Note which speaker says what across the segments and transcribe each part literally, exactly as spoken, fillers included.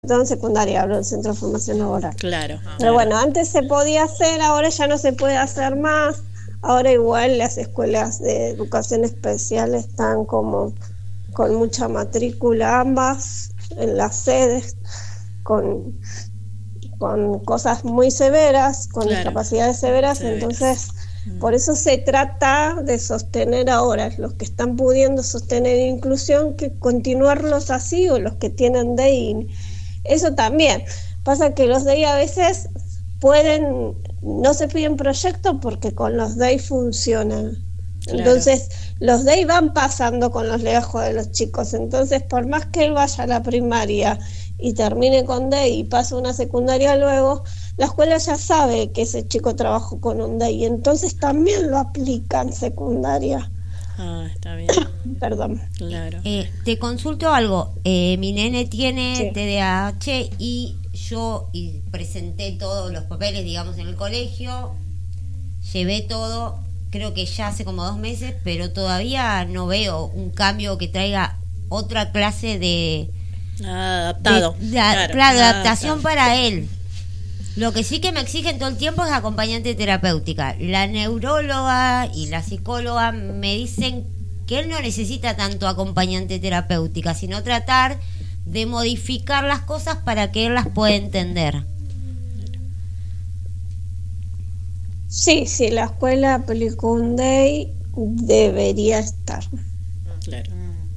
Speaker 1: todo en secundaria, hablo del Centro de Formación Laboral.
Speaker 2: Claro.
Speaker 1: Pero
Speaker 2: claro.
Speaker 1: bueno, antes se podía hacer, ahora ya no se puede hacer más. Ahora igual las escuelas de educación especial están como con mucha matrícula ambas en las sedes, con, con cosas muy severas, con
Speaker 2: Claro.
Speaker 1: discapacidades severas,
Speaker 2: Severas.
Speaker 1: entonces por eso se trata de sostener ahora los que están pudiendo sostener inclusión, que continuarlos así, o los que tienen D I I. Eso también. Pasa que los D I a veces pueden, no se piden proyectos porque con los D I funcionan.
Speaker 2: Claro.
Speaker 1: Entonces, los D I van pasando con los legajos de los chicos. Entonces, por más que él vaya a la primaria y termine con D I y pase una secundaria luego, la escuela ya sabe que ese chico trabajó con un D I, entonces también lo aplica en secundaria.
Speaker 2: Ah, está bien.
Speaker 1: Perdón.
Speaker 2: Claro.
Speaker 3: Eh, te consulto algo. Eh, mi nene tiene
Speaker 1: Sí.
Speaker 3: T D A H y yo y presenté todos los papeles, digamos, en el colegio. Llevé todo, creo que ya hace como dos meses, pero todavía no veo un cambio que traiga otra clase de,
Speaker 2: Adaptado.
Speaker 3: de, de-
Speaker 2: claro,
Speaker 3: claro, de adaptación
Speaker 2: adaptado.
Speaker 3: para él. Lo que sí que me exigen todo el tiempo es acompañante terapéutica. La neuróloga y la psicóloga me dicen que él no necesita tanto acompañante terapéutica, sino tratar de modificar las cosas para que él las pueda entender.
Speaker 1: Sí, sí, la escuela aplicó un D I, debería estar.
Speaker 2: Claro.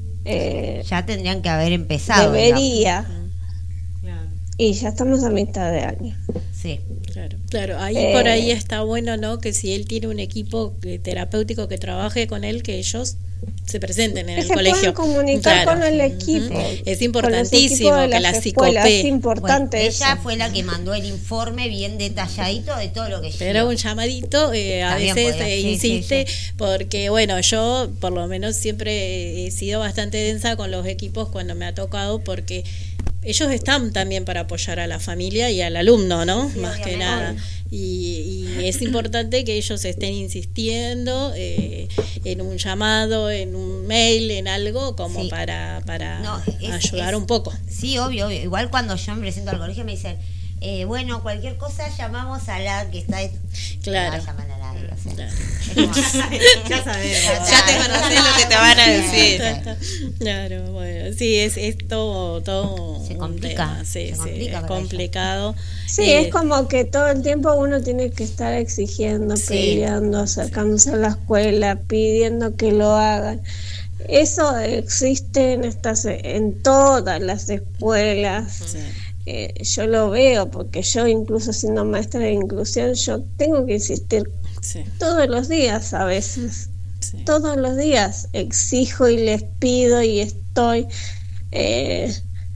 Speaker 1: Eh,
Speaker 3: Ya tendrían que haber empezado.
Speaker 1: debería.
Speaker 4: Claro.
Speaker 1: Y ya estamos a mitad de año.
Speaker 3: digamos. Sí.
Speaker 2: Claro, claro, ahí
Speaker 1: Eh,
Speaker 2: por ahí está bueno, ¿no? Que si él tiene un equipo que- terapéutico que trabaje con él, que ellos se presenten en
Speaker 1: Que
Speaker 2: el
Speaker 1: se
Speaker 2: colegio.
Speaker 1: puedan comunicar
Speaker 2: Claro.
Speaker 1: con el equipo.
Speaker 2: Ujú. Es
Speaker 1: con los
Speaker 2: importantísimo
Speaker 1: equipos de
Speaker 2: que la
Speaker 1: las escuelas,
Speaker 2: psicopé.
Speaker 1: es importante
Speaker 3: Bueno,
Speaker 1: eso.
Speaker 3: ella fue la que mandó el informe bien detalladito de todo lo que
Speaker 2: Pero
Speaker 3: llegó.
Speaker 2: un llamadito, eh, a
Speaker 3: También
Speaker 2: veces
Speaker 3: podría,
Speaker 2: eh,
Speaker 3: sí,
Speaker 2: insiste,
Speaker 3: sí,
Speaker 2: porque bueno, yo por lo menos siempre he sido bastante densa con los equipos cuando me ha tocado, porque ellos están también para apoyar a la familia y al alumno, ¿no?
Speaker 3: Sí,
Speaker 2: Más que
Speaker 3: obviamente.
Speaker 2: nada. Y, y es importante que ellos estén insistiendo eh, en un llamado, en un mail, en algo como
Speaker 3: Sí.
Speaker 2: para, para
Speaker 3: No, es-
Speaker 2: ayudar
Speaker 3: es-
Speaker 2: un poco.
Speaker 3: Sí, obvio, obvio. Igual cuando yo me presento al colegio me dicen, eh, bueno, cualquier cosa llamamos a la que está...
Speaker 2: Claro.
Speaker 3: No llaman a nadie, o sea,
Speaker 2: Claro.
Speaker 3: es como-
Speaker 4: Ya sabemos.
Speaker 3: Ya
Speaker 4: Ya te
Speaker 3: está,
Speaker 4: conocés
Speaker 3: ya
Speaker 4: lo que te van a
Speaker 3: está.
Speaker 4: decir.
Speaker 2: Claro, bueno, sí, es, es todo, todo
Speaker 3: Se
Speaker 2: un
Speaker 3: complica,
Speaker 2: tema, sí,
Speaker 3: se
Speaker 2: sí,
Speaker 3: complica
Speaker 2: es
Speaker 3: para
Speaker 2: complicado.
Speaker 1: Sí,
Speaker 2: Eh,
Speaker 1: es como que todo el tiempo uno tiene que estar exigiendo,
Speaker 2: Sí.
Speaker 1: pidiendo, acercándose a la escuela, pidiendo que lo hagan. Eso existe en estas, en todas las escuelas.
Speaker 2: sí,
Speaker 1: Eh, yo lo veo porque yo, incluso siendo maestra de inclusión, yo tengo que insistir
Speaker 2: sí,
Speaker 1: todos los días a veces.
Speaker 2: sí.
Speaker 1: Todos los días exijo y les pido y estoy eh,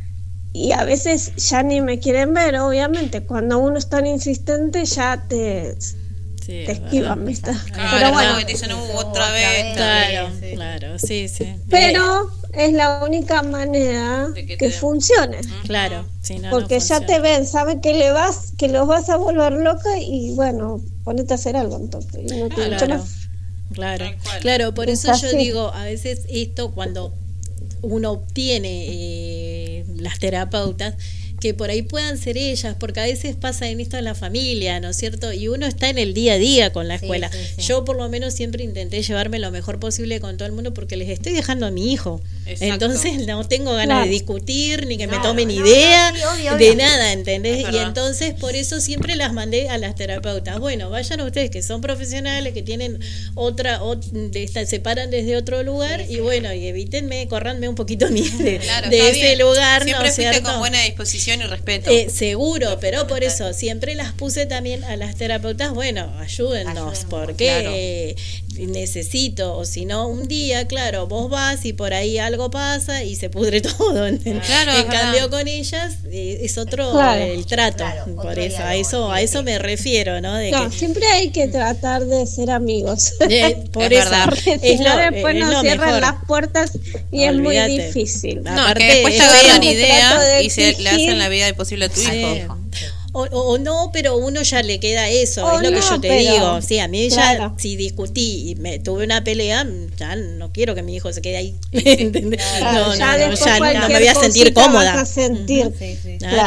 Speaker 1: y a veces ya ni me quieren ver, obviamente. Cuando uno es tan insistente ya te,
Speaker 2: Sí,
Speaker 1: te
Speaker 2: es
Speaker 1: esquivan,
Speaker 2: verdad.
Speaker 1: ¿viste?
Speaker 4: Claro,
Speaker 1: Pero
Speaker 4: no,
Speaker 1: bueno,
Speaker 4: que te dicen, "Uh,
Speaker 3: Otra
Speaker 4: otra
Speaker 3: vez".
Speaker 4: vez.
Speaker 2: Claro,
Speaker 4: sí.
Speaker 2: claro, sí, sí.
Speaker 1: pero es la única manera
Speaker 4: De que
Speaker 1: que
Speaker 4: te-
Speaker 1: funcione.
Speaker 2: Claro, sí, no,
Speaker 1: Porque
Speaker 2: no
Speaker 1: ya te
Speaker 2: funciona.
Speaker 1: ven, saben que le vas, que los vas a volver loca y bueno, ponete a hacer algo entonces. Y no te
Speaker 2: Claro,
Speaker 1: más.
Speaker 2: claro,
Speaker 4: Tal cual.
Speaker 2: claro, por
Speaker 1: Es
Speaker 2: eso yo
Speaker 1: así.
Speaker 2: digo, a veces esto cuando uno obtiene eh, las terapeutas, que por ahí puedan ser ellas, porque a veces pasa en esto en la familia, ¿no es cierto? Y uno está en el día a día con la
Speaker 3: Sí,
Speaker 2: escuela.
Speaker 3: sí, sí.
Speaker 2: Yo por lo menos siempre intenté llevarme lo mejor posible con todo el mundo porque les estoy dejando a mi hijo.
Speaker 4: Exacto.
Speaker 2: Entonces no tengo ganas
Speaker 1: Claro.
Speaker 2: de discutir, ni que me
Speaker 3: Claro,
Speaker 2: tomen
Speaker 3: no,
Speaker 2: idea
Speaker 3: no, sí, obvio,
Speaker 2: de
Speaker 3: obvio.
Speaker 2: nada, ¿entendés?
Speaker 4: Es
Speaker 2: Y
Speaker 4: verdad.
Speaker 2: entonces por eso siempre las mandé a las terapeutas. Bueno, vayan ustedes que son profesionales, que tienen otra, ot- de esta- se paran desde otro lugar y bueno, y evítenme, corranme un poquito a mí de,
Speaker 4: Claro,
Speaker 2: de
Speaker 4: está
Speaker 2: ese
Speaker 4: bien.
Speaker 2: lugar,
Speaker 4: Siempre
Speaker 2: ¿no es
Speaker 4: fuiste
Speaker 2: cierto?
Speaker 4: con buena disposición y respeto.
Speaker 2: Eh, seguro, pero por eso siempre las puse también a las terapeutas, bueno, ayúdennos,
Speaker 3: Ayúdennos,
Speaker 2: porque
Speaker 4: claro.
Speaker 2: eh, necesito, o si no, un día, claro, vos vas y por ahí algo pasa y se pudre todo. ¿entendés?
Speaker 4: Claro,
Speaker 2: en
Speaker 4: es
Speaker 2: cambio
Speaker 4: verdad.
Speaker 2: con ellas eh, es otro
Speaker 1: Claro.
Speaker 2: el trato,
Speaker 3: Claro,
Speaker 2: por
Speaker 3: otro
Speaker 2: eso, a
Speaker 3: diálogo,
Speaker 2: eso, a
Speaker 3: sí,
Speaker 2: eso
Speaker 3: sí.
Speaker 2: me refiero, ¿no? De
Speaker 1: No,
Speaker 2: que
Speaker 1: siempre hay que tratar de ser amigos.
Speaker 2: eh, por
Speaker 4: Es
Speaker 2: eso
Speaker 4: verdad.
Speaker 1: Porque si
Speaker 2: es
Speaker 1: no,
Speaker 2: lo,
Speaker 1: después
Speaker 2: es
Speaker 1: nos
Speaker 2: lo
Speaker 1: cierran
Speaker 2: mejor.
Speaker 1: las puertas y es muy
Speaker 2: Olvídate.
Speaker 1: difícil.
Speaker 2: Ah,
Speaker 4: No,
Speaker 2: aparte,
Speaker 4: que después te
Speaker 2: es
Speaker 4: agarran
Speaker 2: feo.
Speaker 4: idea
Speaker 1: Trato de
Speaker 4: y se le
Speaker 1: exigir.
Speaker 4: hacen la vida imposible a tu
Speaker 2: Sí.
Speaker 4: hijo.
Speaker 2: O, o, o no, pero uno ya le queda eso,
Speaker 1: O
Speaker 2: es lo
Speaker 1: no,
Speaker 2: que yo te
Speaker 1: pero-
Speaker 2: digo. Sí, a mí
Speaker 1: claro.
Speaker 2: ya, si discutí y me tuve una pelea, ya no quiero que mi hijo se quede ahí. ¿Entendés?
Speaker 1: Claro,
Speaker 2: no,
Speaker 1: ya
Speaker 2: no, no,
Speaker 1: después
Speaker 2: ya no
Speaker 1: cualquier
Speaker 2: me voy a sentir
Speaker 1: cosita
Speaker 2: cómoda.
Speaker 1: vas a sentir.
Speaker 4: Sí, sí.
Speaker 2: Claro.